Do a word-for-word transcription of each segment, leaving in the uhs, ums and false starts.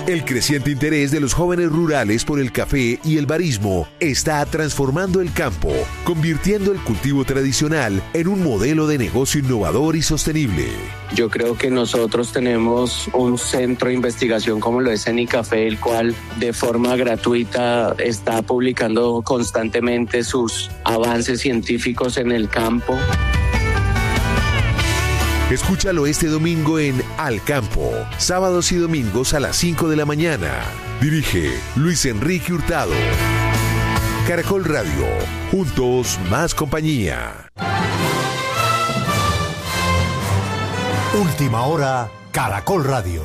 El creciente interés de los jóvenes rurales por el café y el barismo está transformando el campo, convirtiendo el cultivo tradicional en un modelo de negocio innovador y sostenible. Yo creo que nosotros tenemos un centro de investigación como lo es Cenicafé, el cual de forma gratuita está publicando constantemente sus avances científicos en el campo. Escúchalo este domingo en Al Campo, sábados y domingos a las cinco de la mañana. Dirige Luis Enrique Hurtado. Caracol Radio, juntos más compañía. Última hora, Caracol Radio.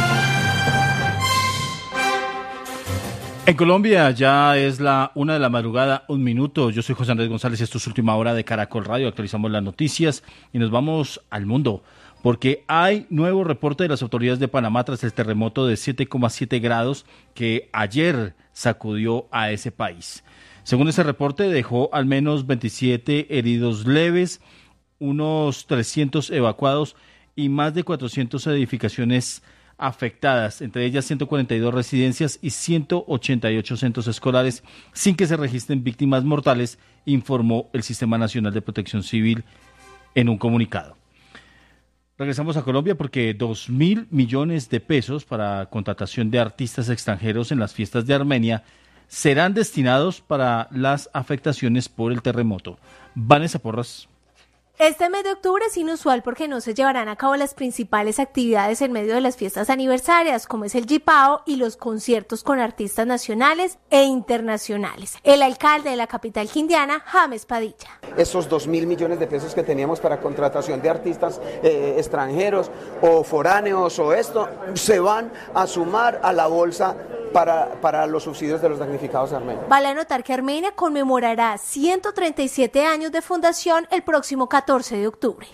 En Colombia ya es la una de la madrugada, un minuto. Yo soy José Andrés González, esto es Última Hora de Caracol Radio. Actualizamos las noticias y nos vamos al mundo, porque hay nuevo reporte de las autoridades de Panamá tras el terremoto de siete coma siete grados que ayer sacudió a ese país. Según ese reporte, dejó al menos veintisiete heridos leves, unos trescientos evacuados y más de cuatrocientas edificaciones afectadas, entre ellas ciento cuarenta y dos residencias y ciento ochenta y ocho centros escolares, sin que se registren víctimas mortales, informó el Sistema Nacional de Protección Civil en un comunicado. Regresamos a Colombia porque dos mil millones de pesos para contratación de artistas extranjeros en las fiestas de Armenia serán destinados para las afectaciones por el terremoto. Vanessa Porras. Este mes de octubre es inusual porque no se llevarán a cabo las principales actividades en medio de las fiestas aniversarias, como es el Jipao y los conciertos con artistas nacionales e internacionales. El alcalde de la capital quindiana, James Padilla. Esos dos mil millones de pesos que teníamos para contratación de artistas eh, extranjeros o foráneos o esto, se van a sumar a la bolsa para, para los subsidios de los damnificados armenios. Vale anotar que Armenia conmemorará ciento treinta y siete años de fundación el próximo catorce de octubre.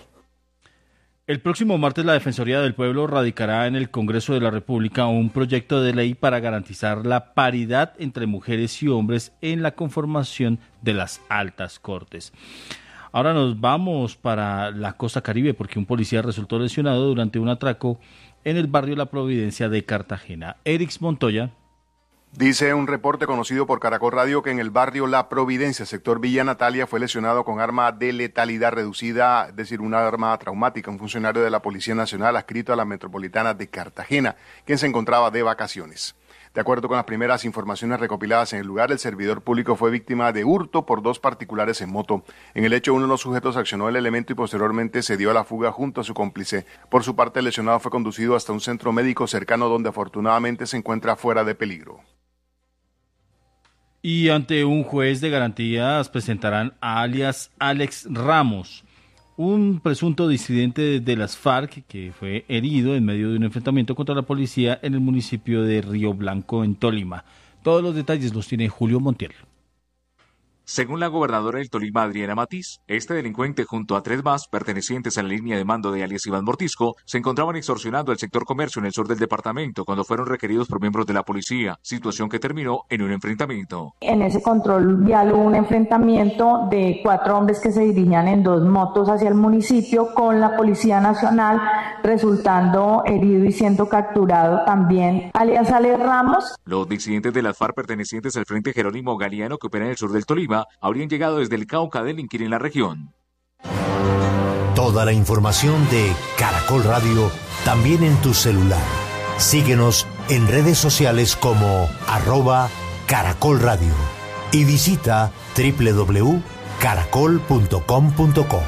El próximo martes la Defensoría del Pueblo radicará en el Congreso de la República un proyecto de ley para garantizar la paridad entre mujeres y hombres en la conformación de las altas cortes. Ahora nos vamos para la costa caribe porque un policía resultó lesionado durante un atraco en el barrio La Providencia de Cartagena. Erix Montoya. Dice un reporte conocido por Caracol Radio que en el barrio La Providencia, sector Villa Natalia, fue lesionado con arma de letalidad reducida, es decir, una arma traumática, un funcionario de la Policía Nacional adscrito a la Metropolitana de Cartagena, quien se encontraba de vacaciones. De acuerdo con las primeras informaciones recopiladas en el lugar, el servidor público fue víctima de hurto por dos particulares en moto. En el hecho, uno de los sujetos accionó el elemento y posteriormente se dio a la fuga junto a su cómplice. Por su parte, el lesionado fue conducido hasta un centro médico cercano donde afortunadamente se encuentra fuera de peligro. Y ante un juez de garantías presentarán a alias Alex Ramos, un presunto disidente de las FARC que fue herido en medio de un enfrentamiento contra la policía en el municipio de Río Blanco, en Tolima. Todos los detalles los tiene Julio Montiel. Según la gobernadora del Tolima, Adriana Matiz, este delincuente junto a tres más pertenecientes a la línea de mando de alias Iván Mortisco se encontraban extorsionando el sector comercio en el sur del departamento cuando fueron requeridos por miembros de la policía, situación que terminó en un enfrentamiento. En ese control vial hubo un enfrentamiento de cuatro hombres que se dirigían en dos motos hacia el municipio con la Policía Nacional, resultando herido y siendo capturado también alias Alex Ramos. Los disidentes de las FARC pertenecientes al Frente Jerónimo Galiano que opera en el sur del Tolima habrían llegado desde el Cauca a delinquir en la región. Toda la información de Caracol Radio también en tu celular. Síguenos en redes sociales como arroba Caracol Radio y visita doble u doble u doble u punto caracol punto com punto co.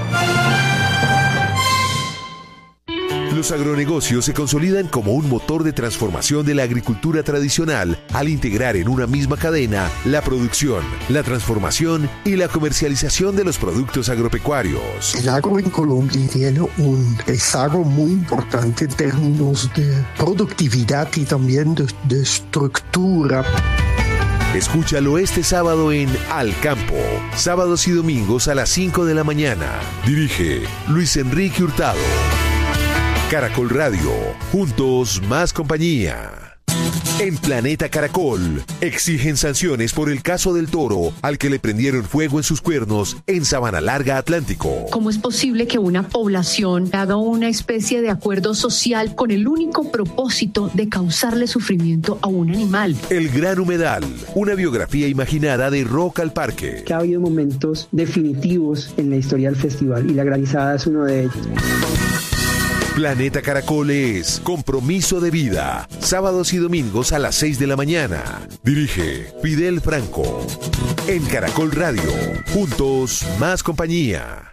Los agronegocios se consolidan como un motor de transformación de la agricultura tradicional al integrar en una misma cadena la producción, la transformación y la comercialización de los productos agropecuarios. El agro en Colombia tiene un rezago muy importante en términos de productividad y también de, de estructura. Escúchalo este sábado en Al Campo, sábados y domingos a las cinco de la mañana. Dirige Luis Enrique Hurtado. Caracol Radio, juntos más compañía. En Planeta Caracol, exigen sanciones por el caso del toro al que le prendieron fuego en sus cuernos en Sabana Larga, Atlántico. ¿Cómo es posible que una población haga una especie de acuerdo social con el único propósito de causarle sufrimiento a un animal? El Gran Humedal, una biografía imaginada de Rock al Parque. Que ha habido momentos definitivos en la historia del festival y la granizada es uno de ellos. Planeta Caracol es Compromiso de Vida, sábados y domingos a las seis de la mañana. Dirige Fidel Franco. En Caracol Radio, juntos más compañía.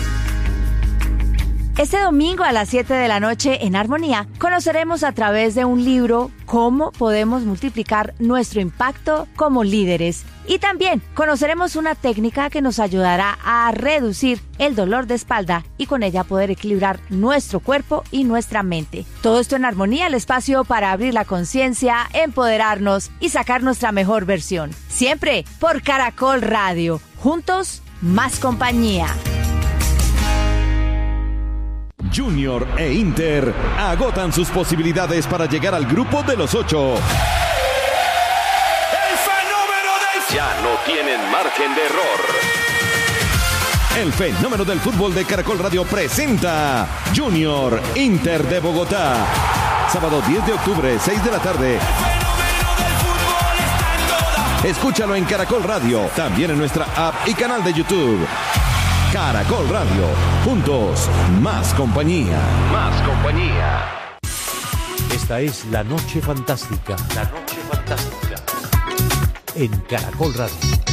Este domingo a las siete de la noche en Armonía conoceremos a través de un libro cómo podemos multiplicar nuestro impacto como líderes. Y también conoceremos una técnica que nos ayudará a reducir el dolor de espalda y con ella poder equilibrar nuestro cuerpo y nuestra mente. Todo esto en Armonía, el espacio para abrir la conciencia, empoderarnos y sacar nuestra mejor versión. Siempre por Caracol Radio. Juntos, más compañía. Junior e Inter agotan sus posibilidades para llegar al grupo de los ocho. ¡El fenómeno del... Ya no tienen margen de error! El fenómeno del fútbol de Caracol Radio presenta Junior Inter de Bogotá. Sábado diez de octubre, seis de la tarde. Escúchalo en Caracol Radio, también en nuestra app y canal de YouTube. Caracol Radio, juntos, más compañía. Más compañía. Esta es La Noche Fantástica. La Noche Fantástica. En Caracol Radio.